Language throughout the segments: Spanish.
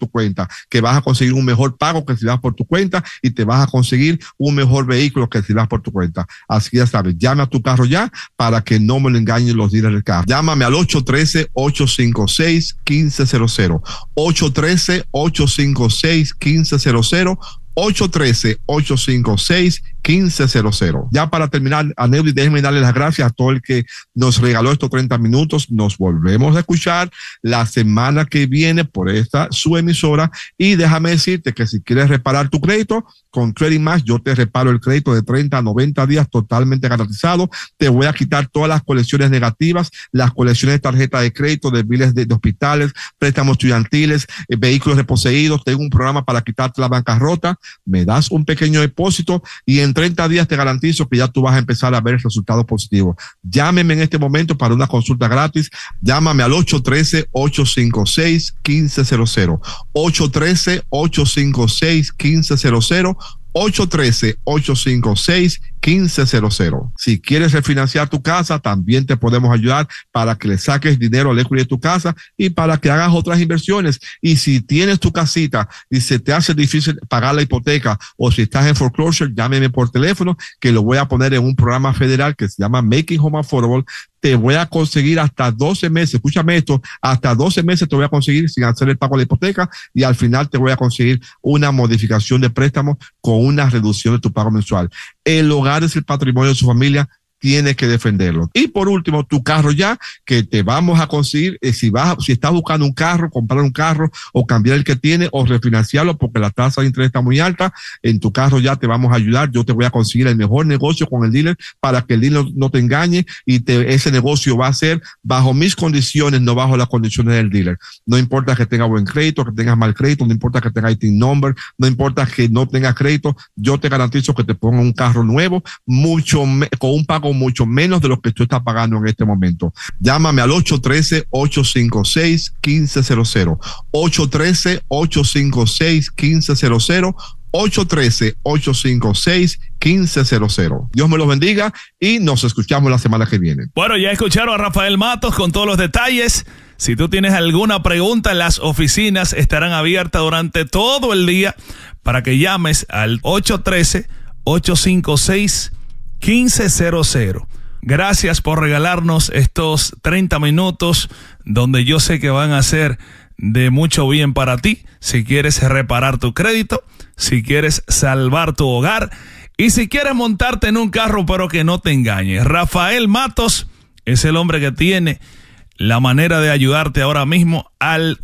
tu cuenta, que vas a conseguir un mejor pago que si vas por tu cuenta y te vas a conseguir un mejor vehículo que si vas por tu cuenta. Así que ya sabes, llama a tu carro ya para que no me lo engañen los dealers del carro. Llámame al 813-856-1500. 813-856-1500. 813-856-1500. Ya para terminar, Aneudi, déjenme darle las gracias a todo el que nos regaló estos 30 minutos. Nos volvemos a escuchar la semana que viene por esta su emisora. Y déjame decirte que si quieres reparar tu crédito, con Credit Max yo te reparo el crédito de 30 a 90 días totalmente garantizado. Te voy a quitar todas las colecciones negativas, las colecciones de tarjeta de crédito, de biles de hospitales, préstamos estudiantiles, vehículos reposeídos. Tengo un programa para quitarte la bancarrota. Me das un pequeño depósito y en 30 días te garantizo que ya tú vas a empezar a ver resultados positivos. Llámeme en este momento para una consulta gratis. Llámame al 813-856-1500. 813-856-1500. 813-856-1500. Si quieres refinanciar tu casa, también te podemos ayudar para que le saques dinero al equity de tu casa y para que hagas otras inversiones. Y si tienes tu casita y se te hace difícil pagar la hipoteca o si estás en foreclosure, llámeme por teléfono que lo voy a poner en un programa federal que se llama Making Home Affordable. Te voy a conseguir hasta 12 meses, escúchame esto, hasta 12 meses te voy a conseguir sin hacer el pago de la hipoteca y al final te voy a conseguir una modificación de préstamo con una reducción de tu pago mensual. El hogar es el patrimonio de su familia. Tienes que defenderlo. Y por último, tu carro ya, que te vamos a conseguir, si estás buscando un carro, comprar un carro o cambiar el que tiene o refinanciarlo porque la tasa de interés está muy alta, en tu carro ya te vamos a ayudar. Yo te voy a conseguir el mejor negocio con el dealer para que el dealer no te engañe y ese negocio va a ser bajo mis condiciones, no bajo las condiciones del dealer. No importa que tengas buen crédito, que tengas mal crédito, no importa que tengas ITIN number, no importa que no tengas crédito, yo te garantizo que te pongan un carro nuevo, con un pago mucho menos de lo que tú estás pagando en este momento. Llámame al 813-856-1500. 813-856-1500. 813-856-1500. Dios me los bendiga y nos escuchamos la semana que viene. Bueno, ya escucharon a Rafael Matos con todos los detalles. Si tú tienes alguna pregunta, las oficinas estarán abiertas durante todo el día para que llames al 813-856-1500. Gracias por regalarnos estos 30 minutos donde yo sé que van a ser de mucho bien para ti. Si quieres reparar tu crédito, si quieres salvar tu hogar y si quieres montarte en un carro pero que no te engañe, Rafael Matos es el hombre que tiene la manera de ayudarte ahora mismo al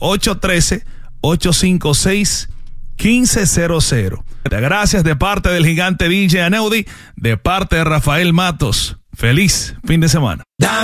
813-856-1500. Gracias de parte del gigante DJ Aneudi, de parte de Rafael Matos. Feliz fin de semana.